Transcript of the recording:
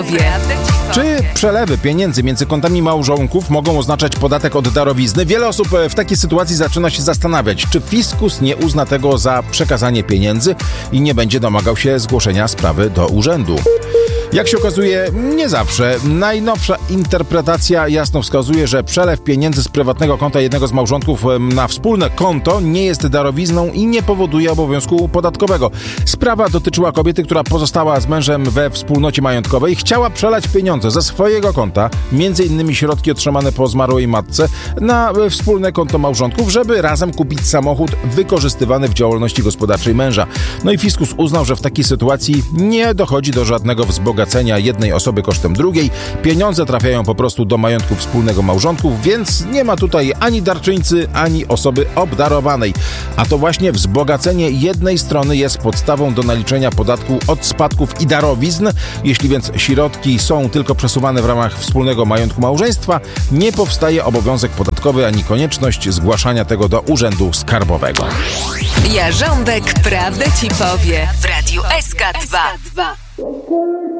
Czy przelewy pieniędzy między kontami małżonków mogą oznaczać podatek od darowizny? Wiele osób w takiej sytuacji zaczyna się zastanawiać, czy fiskus nie uzna tego za przekazanie pieniędzy i nie będzie domagał się zgłoszenia sprawy do urzędu. Jak się okazuje, nie zawsze. Najnowsza interpretacja jasno wskazuje, że przelew pieniędzy z prywatnego konta jednego z małżonków na wspólne konto nie jest darowizną i nie powoduje obowiązku podatkowego. Sprawa dotyczyła kobiety, która pozostała z mężem we wspólnocie majątkowej. Chciała przelać pieniądze ze swojego konta, m.in. środki otrzymane po zmarłej matce, na wspólne konto małżonków, żeby razem kupić samochód wykorzystywany w działalności gospodarczej męża. No i fiskus uznał, że w takiej sytuacji nie dochodzi do żadnego wzbogacenia jednej osoby kosztem drugiej. Pieniądze trafiają po prostu do majątku wspólnego małżonków, więc nie ma tutaj ani darczyńcy, ani osoby obdarowanej. A to właśnie wzbogacenie jednej strony jest podstawą do naliczenia podatku od spadków i darowizn. Jeśli więc środki są tylko przesuwane w ramach wspólnego majątku małżeństwa, nie powstaje obowiązek podatkowy ani konieczność zgłaszania tego do Urzędu Skarbowego. Jarząbek prawdę ci powie w Radiu SK2.